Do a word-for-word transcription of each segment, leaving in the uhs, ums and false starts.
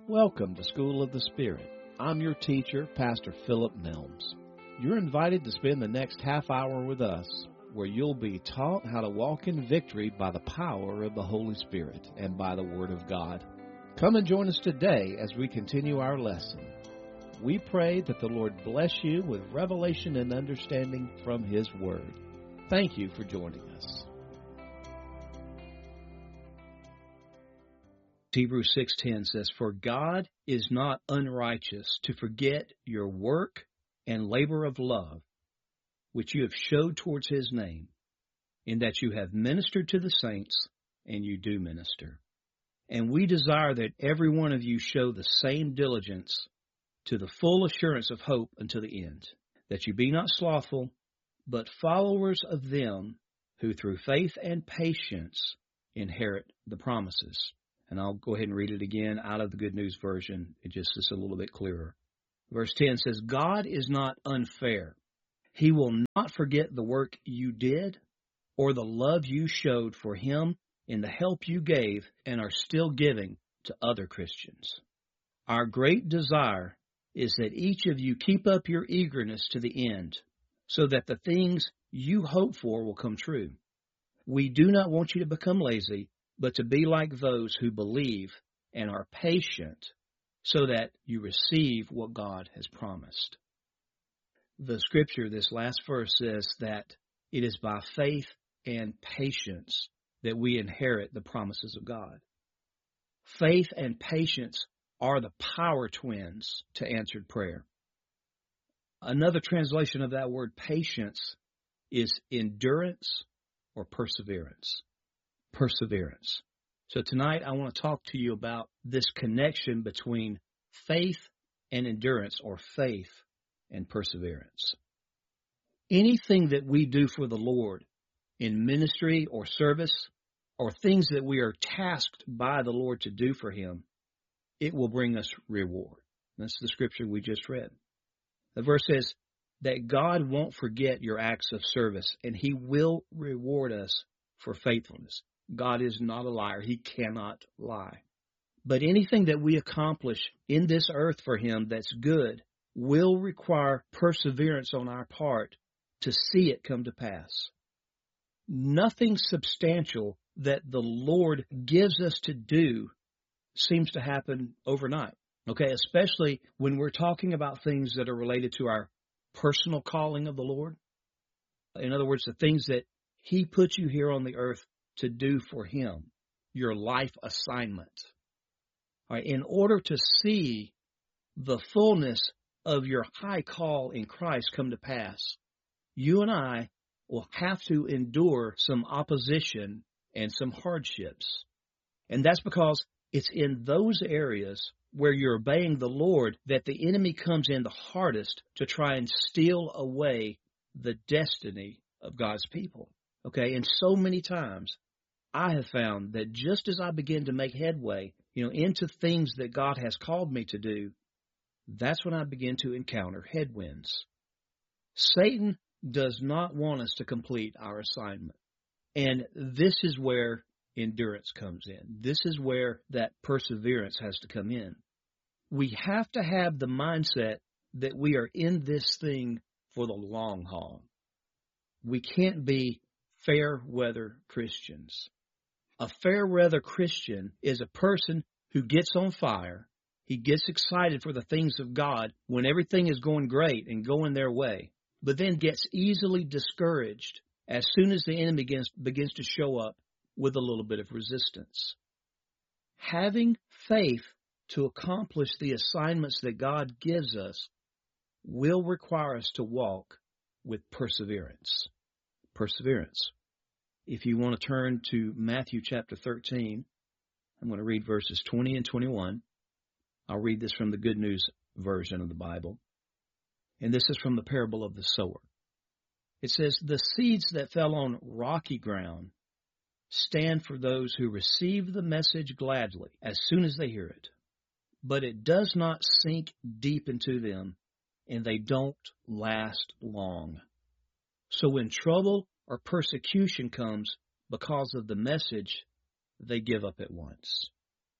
Welcome to School of the Spirit. I'm your teacher, Pastor Philip Nelms. You're invited to spend the next half hour with us, where you'll be taught how to walk in victory by the power of the Holy Spirit and by the Word of God. Come and join us today as we continue our lesson. We pray that the Lord bless you with revelation and understanding from His Word. Thank you for joining us. Hebrews six ten says, "For God is not unrighteous to forget your work and labor of love, which you have showed towards His name, in that you have ministered to the saints, and you do minister. And we desire that every one of you show the same diligence to the full assurance of hope until the end, that you be not slothful, but followers of them who through faith and patience inherit the promises." And I'll go ahead and read it again out of the Good News Version. It just is a little bit clearer. Verse ten says, "God is not unfair. He will not forget the work you did or the love you showed for Him in the help you gave and are still giving to other Christians. Our great desire is that each of you keep up your eagerness to the end, so that the things you hope for will come true. We do not want you to become lazy, but to be like those who believe and are patient, so that you receive what God has promised." The scripture, this last verse, says that it is by faith and patience that we inherit the promises of God. Faith and patience are the power twins to answered prayer. Another translation of that word patience is endurance or perseverance. Perseverance. So tonight I want to talk to you about this connection between faith and endurance, or faith and perseverance. Anything that we do for the Lord in ministry or service, or things that we are tasked by the Lord to do for Him, it will bring us reward. That's the scripture we just read. The verse says that God won't forget your acts of service, and He will reward us for faithfulness. God is not a liar. He cannot lie. But anything that we accomplish in this earth for Him that's good will require perseverance on our part to see it come to pass. Nothing substantial that the Lord gives us to do seems to happen overnight. Okay, especially when we're talking about things that are related to our personal calling of the Lord. In other words, the things that He put you here on the earth to do for Him, your life assignment. All right, in order to see the fullness of your high call in Christ come to pass, you and I will have to endure some opposition and some hardships. And that's because it's in those areas where you're obeying the Lord that the enemy comes in the hardest to try and steal away the destiny of God's people. Okay, and so many times I have found that just as I begin to make headway, you know, into things that God has called me to do, that's when I begin to encounter headwinds. Satan does not want us to complete our assignment. And this is where endurance comes in. This is where that perseverance has to come in. We have to have the mindset that we are in this thing for the long haul. We can't be fair weather Christians. A fair weather Christian is a person who gets on fire. He gets excited for the things of God when everything is going great and going their way, but then gets easily discouraged as soon as the enemy begins, begins to show up with a little bit of resistance. Having faith to accomplish the assignments that God gives us will require us to walk with perseverance. Perseverance. If you want to turn to Matthew chapter thirteen, I'm going to read verses twenty and twenty-one. I'll read this from the Good News Version of the Bible. And this is from the parable of the sower. It says, "The seeds that fell on rocky ground stand for those who receive the message gladly as soon as they hear it. But it does not sink deep into them, and they don't last long. So when trouble or persecution comes because of the message, they give up at once."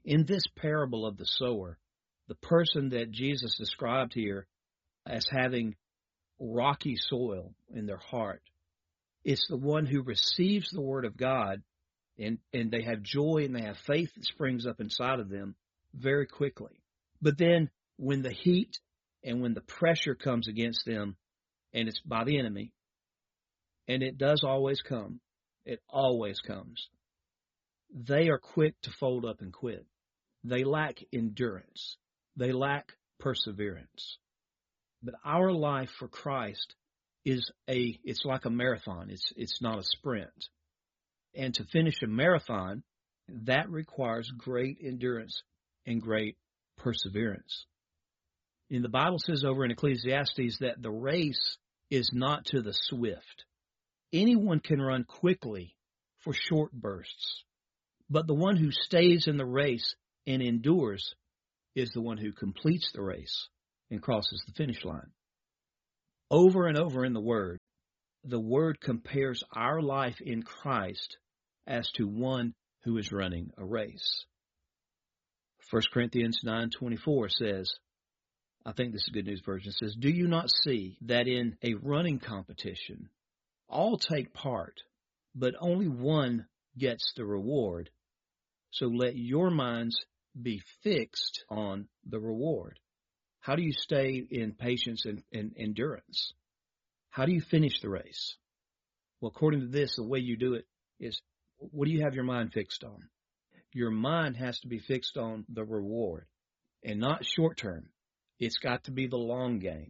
In this parable of the sower, the person that Jesus described here as having rocky soil in their heart, it's the one who receives the Word of God, and, and they have joy and they have faith that springs up inside of them very quickly. But then when the heat and when the pressure comes against them, and it's by the enemy, and it does always come, it always comes, they are quick to fold up and quit. They lack endurance. They lack perseverance. But our life for Christ is a, it's like a marathon. It's, it's not a sprint. And to finish a marathon, that requires great endurance and great perseverance. And the Bible says over in Ecclesiastes that the race is not to the swift. Anyone can run quickly for short bursts, but the one who stays in the race and endures is the one who completes the race and crosses the finish line. Over and over in the Word, the Word compares our life in Christ as to one who is running a race. First Corinthians nine twenty-four says, I think this is a Good News Version, it says, do you not see that in a running competition, all take part, but only one gets the reward? So let your minds be fixed on the reward. How do you stay in patience and, and endurance? How do you finish the race? Well, according to this, the way you do it is, what do you have your mind fixed on? Your mind has to be fixed on the reward, and not short term. It's got to be the long game.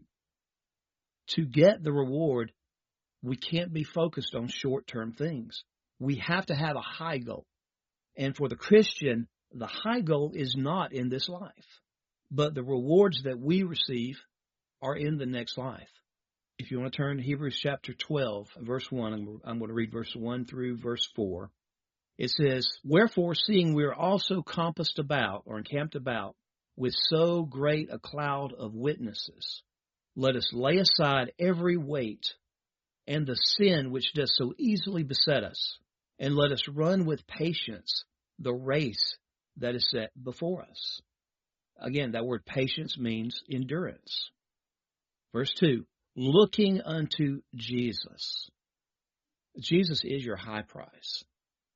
To get the reward, we can't be focused on short-term things. We have to have a high goal. And for the Christian, the high goal is not in this life, but the rewards that we receive are in the next life. If you want to turn to Hebrews chapter twelve, verse one, I'm, I'm going to read verse one through verse four. It says, wherefore, seeing we are also compassed about, or encamped about, with so great a cloud of witnesses, let us lay aside every weight and the sin which does so easily beset us, and let us run with patience the race that is set before us. Again, that word patience means endurance. Verse two, looking unto Jesus. Jesus is your high price.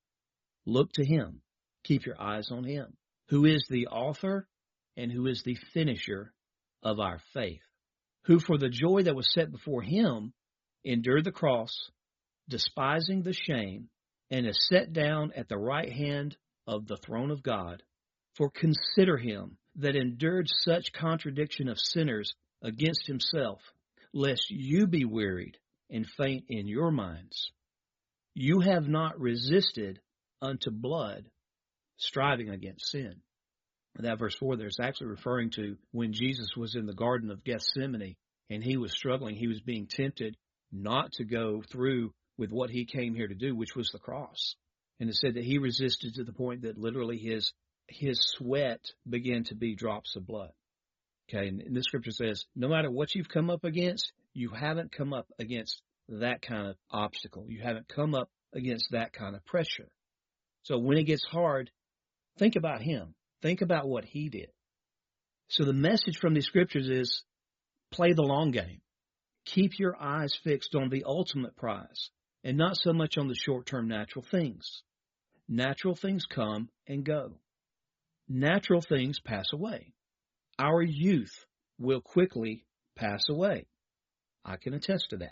Look to Him. Keep your eyes on Him, who is the author and who is the finisher of our faith, who for the joy that was set before Him endured the cross, despising the shame, and is set down at the right hand of the throne of God. For consider Him that endured such contradiction of sinners against Himself, lest you be wearied and faint in your minds. You have not resisted unto blood, striving against sin. That verse four there is actually referring to when Jesus was in the Garden of Gethsemane and He was struggling. He was being tempted not to go through with what He came here to do, which was the cross. And it said that He resisted to the point that literally his his sweat began to be drops of blood. Okay, and the scripture says, no matter what you've come up against, you haven't come up against that kind of obstacle. You haven't come up against that kind of pressure. So when it gets hard, think about Him. Think about what He did. So the message from these scriptures is, play the long game. Keep your eyes fixed on the ultimate prize and not so much on the short-term natural things. Natural things come and go. Natural things pass away. Our youth will quickly pass away. I can attest to that.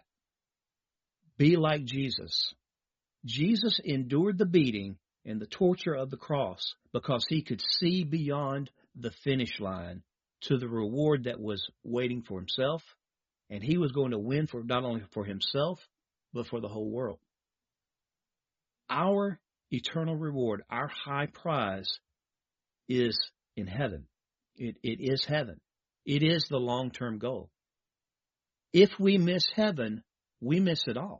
Be like Jesus. Jesus endured the beating and the torture of the cross because He could see beyond the finish line to the reward that was waiting for Himself, and He was going to win for not only for Himself, but for the whole world. Our eternal reward, our high prize, is in heaven. It, it is heaven. It is the long-term goal. If we miss heaven, we miss it all.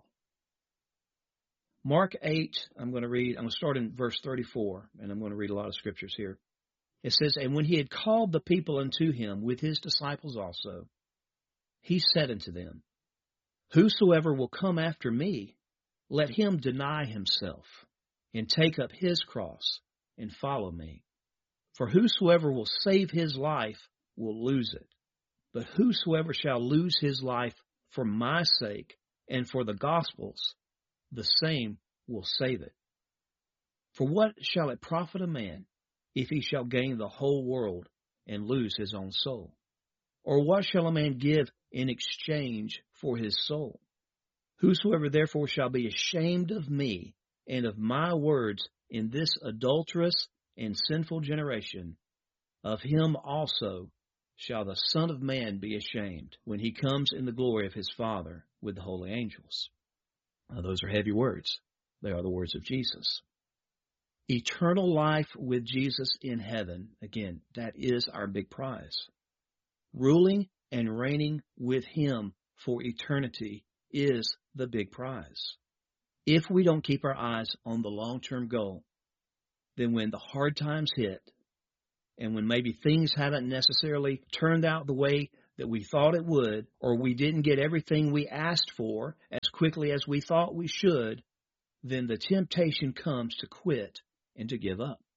Mark eight, I'm going to read, I'm going to start in verse thirty-four, and I'm going to read a lot of scriptures here. It says, and when He had called the people unto Him with His disciples also, He said unto them, whosoever will come after me, let him deny himself, and take up his cross, and follow me. For whosoever will save his life will lose it. But whosoever shall lose his life for my sake and for the gospel's, the same will save it. For what shall it profit a man if he shall gain the whole world and lose his own soul? Or what shall a man give in exchange for his soul? Whosoever therefore shall be ashamed of me and of my words in this adulterous and sinful generation, of him also shall the Son of Man be ashamed when he comes in the glory of his Father with the holy angels. Now, those are heavy words. They are the words of Jesus. Eternal life with Jesus in heaven, again, that is our big prize. Ruling and reigning with him for eternity is the big prize. If we don't keep our eyes on the long-term goal, then when the hard times hit, and when maybe things haven't necessarily turned out the way that we thought it would, or we didn't get everything we asked for as quickly as we thought we should, then the temptation comes to quit and to give up.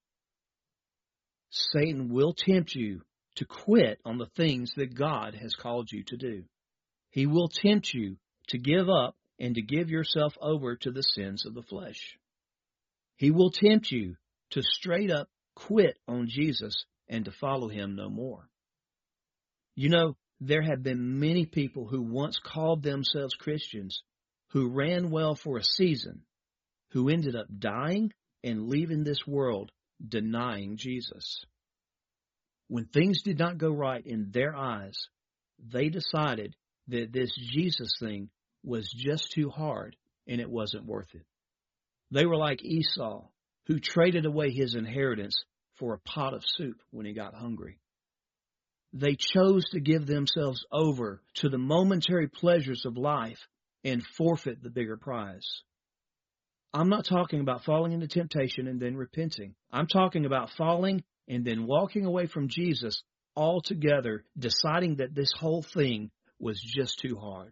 Satan will tempt you to quit on the things that God has called you to do. He will tempt you to give up and to give yourself over to the sins of the flesh. He will tempt you to straight up quit on Jesus and to follow him no more. You know, there have been many people who once called themselves Christians who ran well for a season, who ended up dying and leaving this world denying Jesus. When things did not go right in their eyes, they decided that this Jesus thing was just too hard and it wasn't worth it. They were like Esau, who traded away his inheritance for a pot of soup when he got hungry. They chose to give themselves over to the momentary pleasures of life and forfeit the bigger prize. I'm not talking about falling into temptation and then repenting. I'm talking about falling and then walking away from Jesus altogether, deciding that this whole thing was just too hard.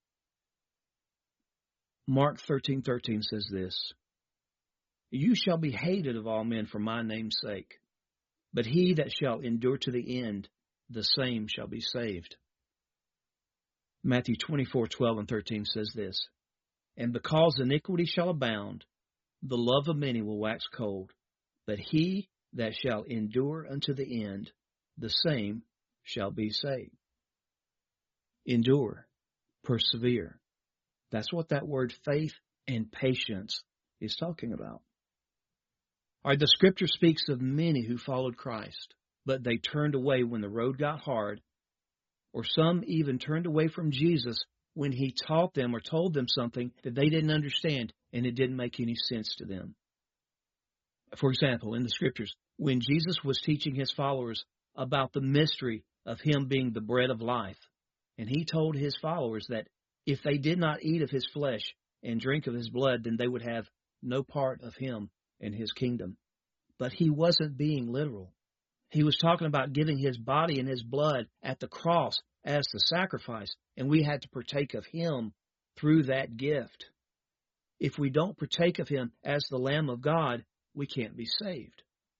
Mark thirteen thirteen says this, "You shall be hated of all men for my name's sake, but he that shall endure to the end, the same shall be saved." Matthew twenty-four twelve and thirteen says this, "And because iniquity shall abound, the love of many will wax cold, but he that shall endure unto the end, the same shall be saved." Endure, persevere. That's what that word faith and patience is talking about. All right, the scripture speaks of many who followed Christ, but they turned away when the road got hard, or some even turned away from Jesus when he taught them or told them something that they didn't understand and it didn't make any sense to them. For example, in the scriptures, when Jesus was teaching his followers about the mystery of him being the bread of life, and he told his followers that if they did not eat of his flesh and drink of his blood, then they would have no part of him and his kingdom. But he wasn't being literal. He was talking about giving his body and his blood at the cross as the sacrifice, and we had to partake of him through that gift. If we don't partake of him as the Lamb of God, we can't be saved.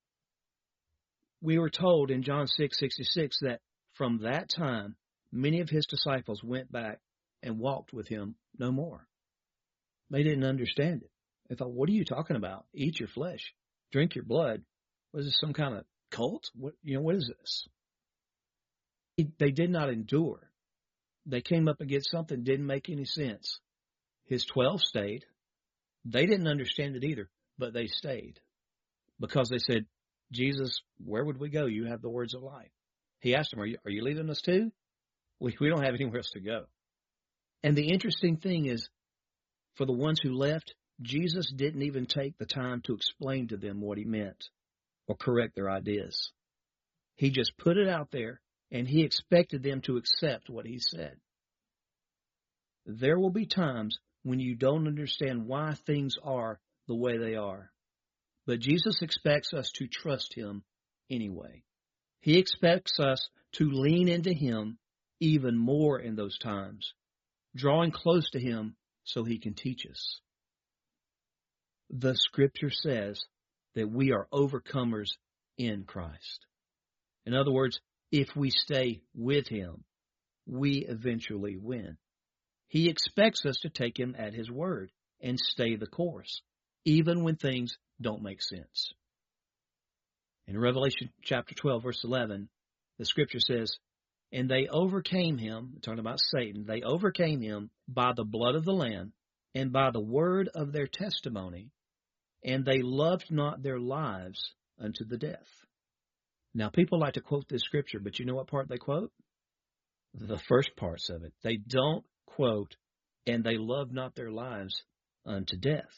We were told in John six sixty-six that from that time, many of his disciples went back and walked with him no more. They didn't understand it. They thought, what are you talking about? Eat your flesh, drink your blood. Was this some kind of cult? What, you know, what is this? They did not endure. They came up against something that didn't make any sense. His twelve stayed. They didn't understand it either, but they stayed. Because they said, Jesus, where would we go? You have the words of life. He asked them, are you, are you leaving us too? We, we don't have anywhere else to go. And the interesting thing is, for the ones who left, Jesus didn't even take the time to explain to them what he meant or correct their ideas. He just put it out there, and he expected them to accept what he said. There will be times when you don't understand why things are the way they are. But Jesus expects us to trust him anyway. He expects us to lean into him even more in those times, drawing close to him so he can teach us. The scripture says that we are overcomers in Christ. In other words, if we stay with Him, we eventually win. He expects us to take Him at His word and stay the course, even when things don't make sense. In Revelation chapter twelve, verse eleven, the scripture says, and they overcame him, talking about Satan, they overcame him by the blood of the Lamb and by the word of their testimony, and they loved not their lives unto the death. Now, people like to quote this scripture, but you know what part they quote? The first parts of it. They don't quote, and they loved not their lives unto death.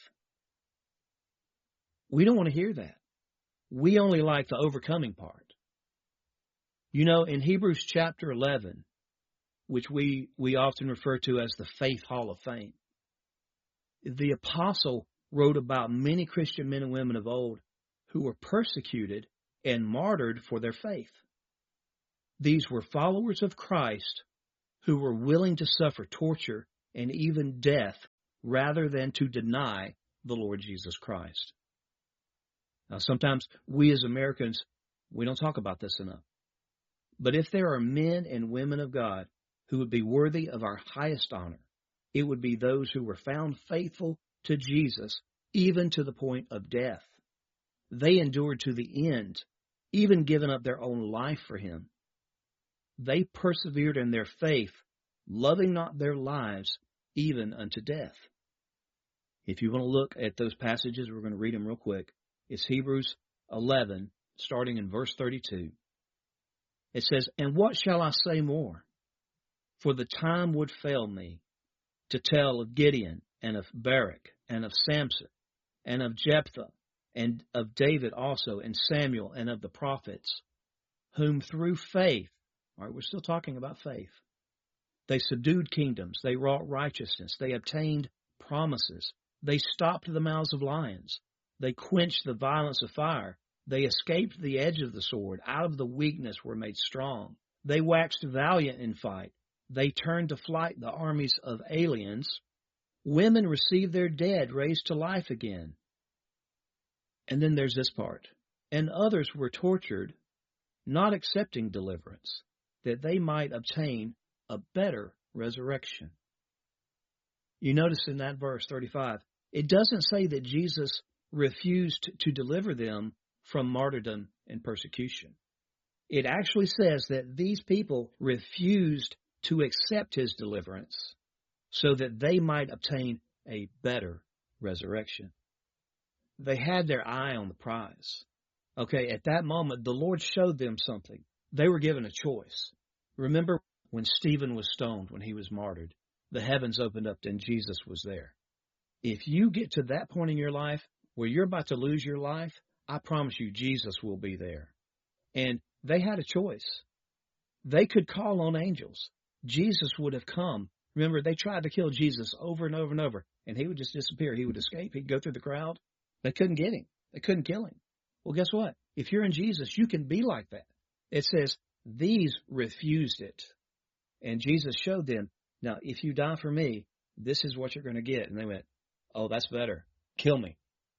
We don't want to hear that. We only like the overcoming part. You know, in Hebrews chapter eleven, which we, we often refer to as the Faith Hall of Fame, the apostle wrote about many Christian men and women of old who were persecuted and martyred for their faith. These were followers of Christ who were willing to suffer torture and even death rather than to deny the Lord Jesus Christ. Now, sometimes we as Americans, we don't talk about this enough. But if there are men and women of God who would be worthy of our highest honor, it would be those who were found faithful to Jesus, even to the point of death. They endured to the end, even giving up their own life for Him. They persevered in their faith, loving not their lives, even unto death. If you want to look at those passages, we're going to read them real quick. It's Hebrews eleven, starting in verse thirty-two. It says, and what shall I say more? For the time would fail me to tell of Gideon, and of Barak, and of Samson, and of Jephthah, and of David also, and Samuel, and of the prophets, whom through faith, all right, we're still talking about faith, they subdued kingdoms, they wrought righteousness, they obtained promises, they stopped the mouths of lions, they quenched the violence of fire, they escaped the edge of the sword, out of the weakness were made strong, they waxed valiant in fight, they turned to flight the armies of aliens, women received their dead raised to life again. And then there's this part, and others were tortured, not accepting deliverance, that they might obtain a better resurrection. You notice in that verse thirty-five, it doesn't say that Jesus refused to deliver them from martyrdom and persecution. It actually says that these people refused to accept His deliverance so that they might obtain a better resurrection. They had their eye on the prize. Okay, at that moment, the Lord showed them something. They were given a choice. Remember when Stephen was stoned, when he was martyred, the heavens opened up and Jesus was there. If you get to that point in your life where you're about to lose your life, I promise you Jesus will be there. And they had a choice. They could call on angels. Jesus would have come. Remember, they tried to kill Jesus over and over and over, and He would just disappear. He would escape. He'd go through the crowd. They couldn't get Him. They couldn't kill Him. Well, guess what? If you're in Jesus, you can be like that. It says, these refused it. And Jesus showed them, now, if you die for me, this is what you're going to get. And they went, oh, that's better. Kill me.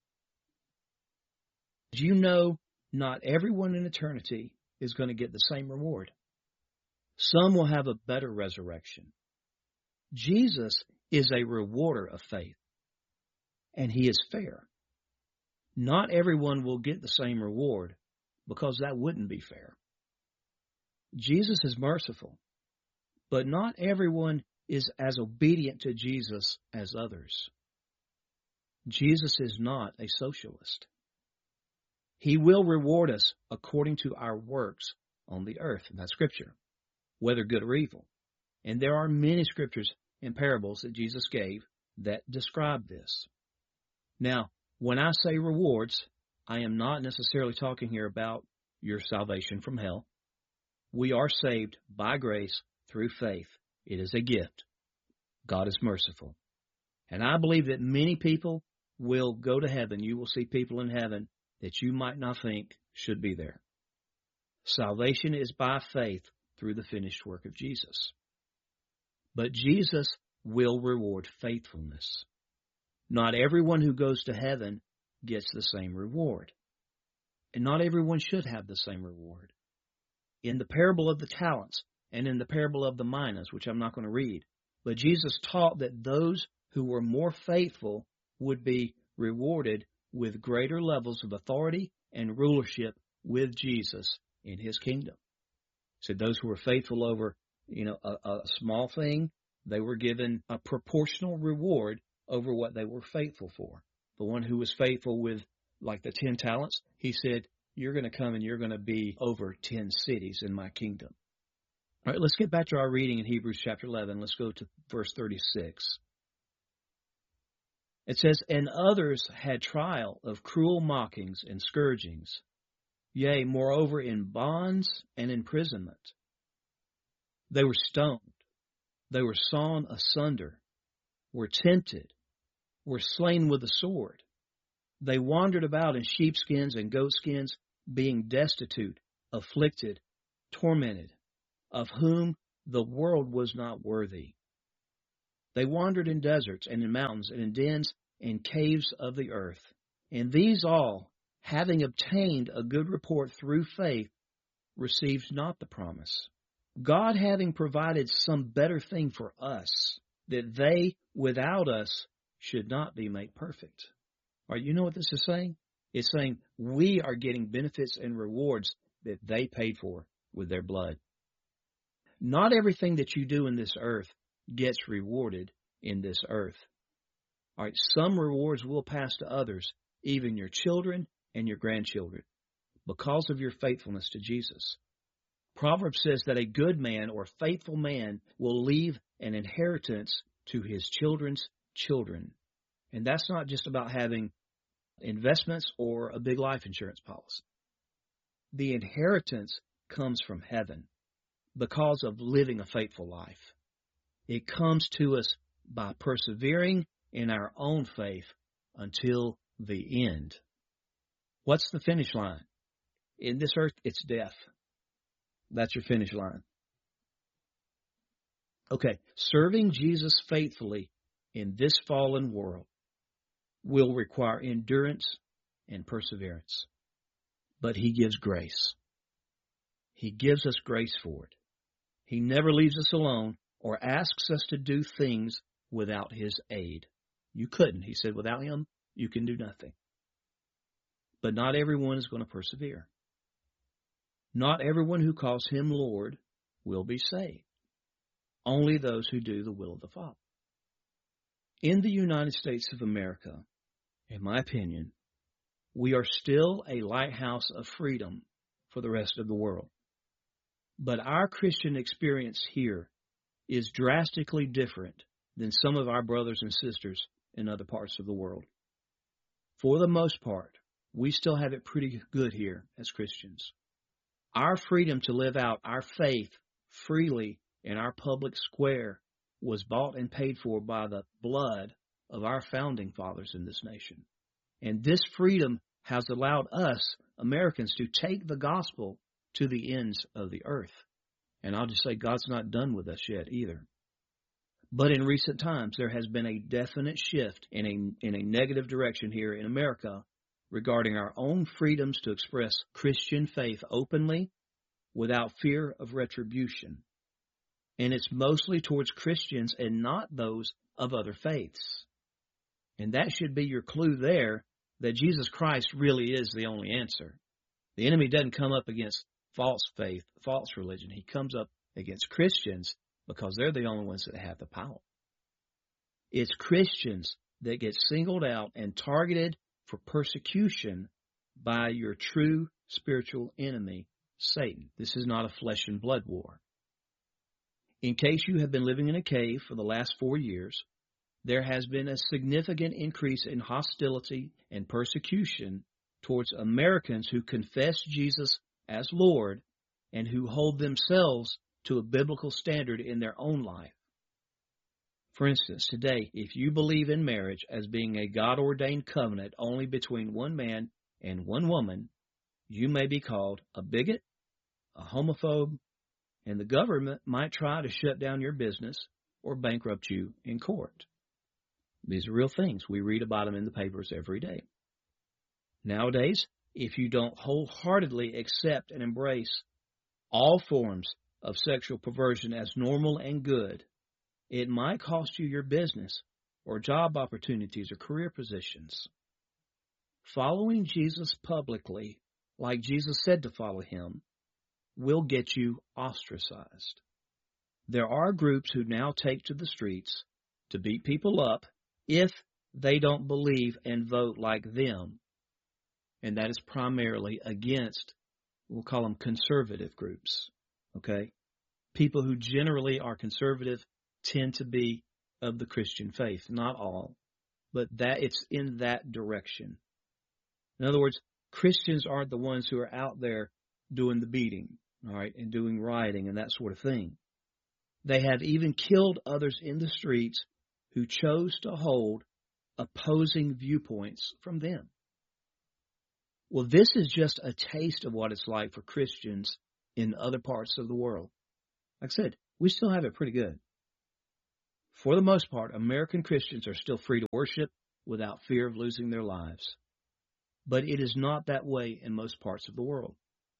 Do you know not everyone in eternity is going to get the same reward? Some will have a better resurrection. Jesus is a rewarder of faith, and He is fair. Not everyone will get the same reward, because that wouldn't be fair. Jesus is merciful, but not everyone is as obedient to Jesus as others. Jesus is not a socialist. He will reward us according to our works on the earth. And that's Scripture, whether good or evil. And there are many scriptures and parables that Jesus gave that describe this. Now, when I say rewards, I am not necessarily talking here about your salvation from hell. We are saved by grace through faith. It is a gift. God is merciful. And I believe that many people will go to heaven. You will see people in heaven that you might not think should be there. Salvation is by faith through the finished work of Jesus. But Jesus will reward faithfulness. Not everyone who goes to heaven gets the same reward. And not everyone should have the same reward. In the parable of the talents and in the parable of the minas, which I'm not going to read, but Jesus taught that those who were more faithful would be rewarded with greater levels of authority and rulership with Jesus in his kingdom. So those who were faithful over, you know, a, a small thing, they were given a proportional reward over what they were faithful for. The one who was faithful with, like the ten talents, he said, you're going to come and you're going to be over ten cities in my kingdom. All right, let's get back to our reading in Hebrews chapter eleven. Let's go to verse thirty-six. It says, and others had trial of cruel mockings and scourgings, yea, moreover, in bonds and imprisonment. They were stoned, they were sawn asunder, were tempted, were slain with the sword. They wandered about in sheepskins and goatskins, being destitute, afflicted, tormented, of whom the world was not worthy. They wandered in deserts and in mountains and in dens and caves of the earth. And these all, having obtained a good report through faith, received not the promise. God having provided some better thing for us, that they without us should not be made perfect. All right, you know what this is saying? It's saying we are getting benefits and rewards that they paid for with their blood. Not everything that you do in this earth gets rewarded in this earth. All right, some rewards will pass to others, even your children and your grandchildren, because of your faithfulness to Jesus. Proverbs says that a good man or faithful man will leave an inheritance to his children's children. And that's not just about having investments or a big life insurance policy. The inheritance comes from heaven because of living a faithful life. It comes to us by persevering in our own faith until the end. What's the finish line? In this earth, it's death. That's your finish line. Okay, serving Jesus faithfully in this fallen world will require endurance and perseverance. But he gives grace. He gives us grace for it. He never leaves us alone or asks us to do things without his aid. You couldn't. He said, without him, you can do nothing. But not everyone is going to persevere. Not everyone who calls him Lord will be saved. Only those who do the will of the Father. In the United States of America, in my opinion, we are still a lighthouse of freedom for the rest of the world. But our Christian experience here is drastically different than some of our brothers and sisters in other parts of the world. For the most part, we still have it pretty good here as Christians. Our freedom to live out our faith freely in our public square was bought and paid for by the blood of our founding fathers in this nation. And this freedom has allowed us, Americans, to take the gospel to the ends of the earth. And I'll just say God's not done with us yet either. But in recent times, there has been a definite shift in a, in a negative direction here in America regarding our own freedoms to express Christian faith openly without fear of retribution. And it's mostly towards Christians and not those of other faiths. And that should be your clue there that Jesus Christ really is the only answer. The enemy doesn't come up against false faith, false religion. He comes up against Christians because they're the only ones that have the power. It's Christians that get singled out and targeted for persecution by your true spiritual enemy, Satan. This is not a flesh and blood war. In case you have been living in a cave for the last four years, there has been a significant increase in hostility and persecution towards Americans who confess Jesus as Lord and who hold themselves to a biblical standard in their own life. For instance, today, if you believe in marriage as being a God-ordained covenant only between one man and one woman, you may be called a bigot, a homophobe, and the government might try to shut down your business or bankrupt you in court. These are real things. We read about them in the papers every day. Nowadays, if you don't wholeheartedly accept and embrace all forms of sexual perversion as normal and good, it might cost you your business or job opportunities or career positions. Following Jesus publicly, like Jesus said to follow him, will get you ostracized. There are groups who now take to the streets to beat people up if they don't believe and vote like them. And that is primarily against, we'll call them conservative groups. Okay? People who generally are conservative tend to be of the Christian faith. Not all, but that it's in that direction. In other words, Christians aren't the ones who are out there doing the beating, all right, and doing rioting and that sort of thing. They have even killed others in the streets who chose to hold opposing viewpoints from them. Well, this is just a taste of what it's like for Christians in other parts of the world. Like I said, we still have it pretty good. For the most part, American Christians are still free to worship without fear of losing their lives. But it is not that way in most parts of the world.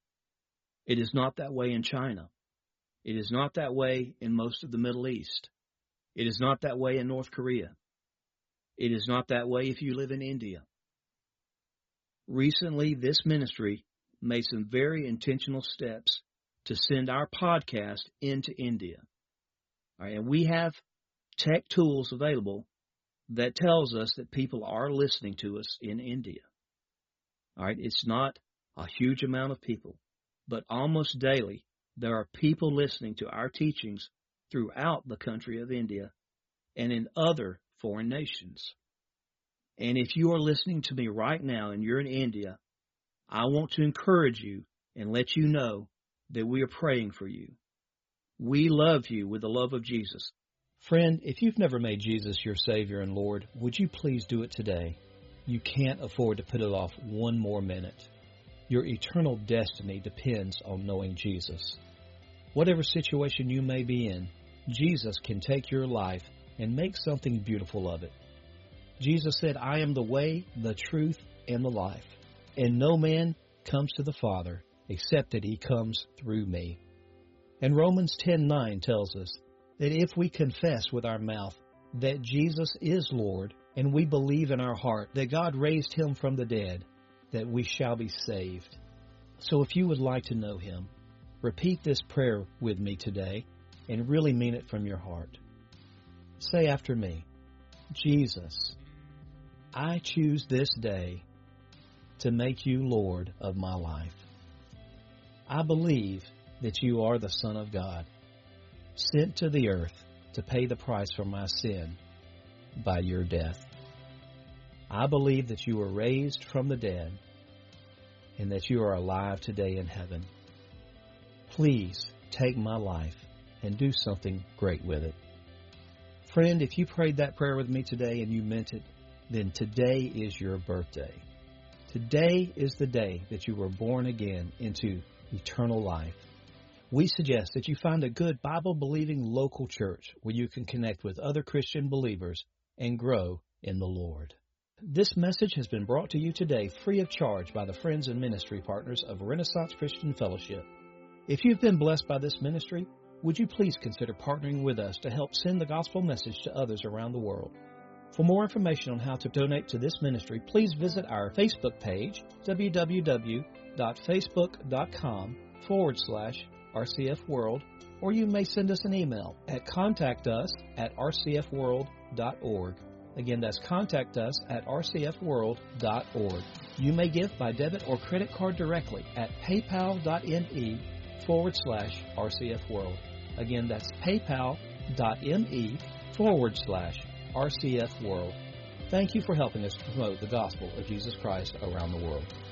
It is not that way in China. It is not that way in most of the Middle East. It is not that way in North Korea. It is not that way if you live in India. Recently, this ministry made some very intentional steps to send our podcast into India. All right, and we have tech tools available that tells us that people are listening to us in India. All right, it's not a huge amount of people, but almost daily there are people listening to our teachings throughout the country of India and in other foreign nations. And if you are listening to me right now and you're in India, I want to encourage you and let you know that we are praying for you. We love you with the love of Jesus. Friend, if you've never made Jesus your Savior and Lord, would you please do it today? You can't afford to put it off one more minute. Your eternal destiny depends on knowing Jesus. Whatever situation you may be in, Jesus can take your life and make something beautiful of it. Jesus said, I am the way, the truth, and the life, and no man comes to the Father except that he comes through me. And Romans ten nine tells us that if we confess with our mouth that Jesus is Lord, and we believe in our heart that God raised him from the dead, that we shall be saved. So if you would like to know him, repeat this prayer with me today and really mean it from your heart. Say after me, Jesus, I choose this day to make you Lord of my life. I believe that you are the Son of God, sent to the earth to pay the price for my sin by your death. I believe that you were raised from the dead and that you are alive today in heaven. Please take my life and do something great with it. Friend, if you prayed that prayer with me today and you meant it, then today is your birthday. Today is the day that you were born again into eternal life. We suggest that you find a good Bible-believing local church where you can connect with other Christian believers and grow in the Lord. This message has been brought to you today free of charge by the friends and ministry partners of Renaissance Christian Fellowship. If you've been blessed by this ministry, would you please consider partnering with us to help send the gospel message to others around the world? For more information on how to donate to this ministry, please visit our Facebook page, www.facebook.com forward slash RCF World, or you may send us an email at contact us at r c f world dot org. Again, that's contact us at r c f world dot org. You may give by debit or credit card directly at paypal.me forward slash RCF World. Again, that's paypal.me forward slash RCF World. Thank you for helping us promote the gospel of Jesus Christ around the world.